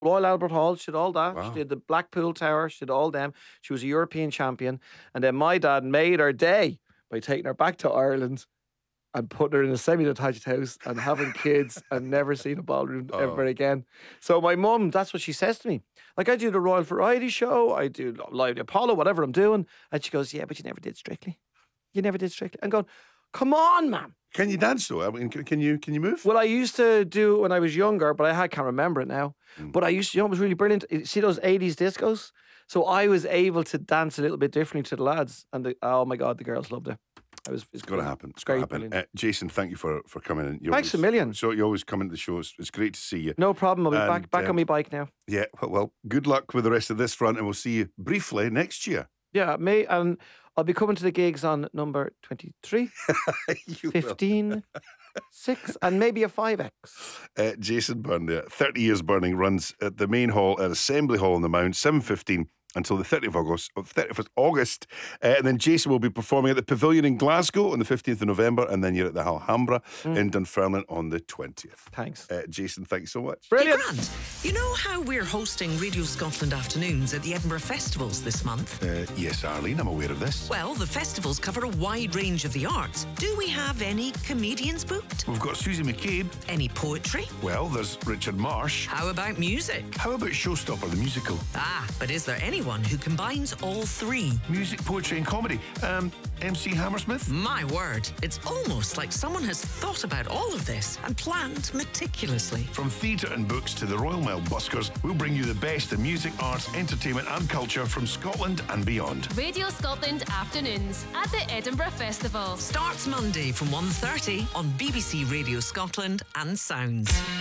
Royal Albert Hall, she did all that. Wow. She did the Blackpool Tower, she did all them. She was a European champion. And then my dad made her day by taking her back to Ireland and putting her in a semi-detached house and having kids and never seen a ballroom ever again. So my mum, that's what she says to me. Like, I do the Royal Variety Show, I do Live the Apollo, whatever I'm doing. And she goes, yeah, but you never did Strictly. You never did Strictly. I'm going, come on, man. Can you dance though? I mean, can you move? Well, I used to do it when I was younger, but I can't remember it now. But I used to, you know, it was really brilliant. See those 80s discos? So I was able to dance a little bit differently to the lads. And oh my God, the girls loved it. It's got to happen. It's great. Brilliant. Jason, thank you for coming in. Thanks a million. So you always come into the show. It's great to see you. No problem. I'll be back on my bike now. Yeah. Well, good luck with the rest of this front, and we'll see you briefly next year. Yeah, and I'll be coming to the gigs on number 23, 15, 6, and maybe a 5X. Jason Byrne there, 30 Years Burning, runs at the main hall at Assembly Hall in the Mound, 7:15 until the 30th of August. And then Jason will be performing at the Pavilion in Glasgow on the 15th of November, and then you're at the Alhambra in Dunfermline on the 20th. Thanks. Jason, thanks so much. Brilliant. Hey, Grant, you know how we're hosting Radio Scotland Afternoons at the Edinburgh Festivals this month? Yes, Arlene, I'm aware of this. Well, the festivals cover a wide range of the arts. Do we have any comedians booked? We've got Susie McCabe. Any poetry? Well, there's Richard Marsh. How about music? How about Showstopper, the musical? But is there anyone who combines all three? Music, poetry and comedy. MC Hammersmith? My word, it's almost like someone has thought about all of this and planned meticulously. From theatre and books to the Royal Mail buskers, we'll bring you the best in music, arts, entertainment and culture from Scotland and beyond. Radio Scotland Afternoons at the Edinburgh Festival. Starts Monday from 1:30 on BBC Radio Scotland and Sounds.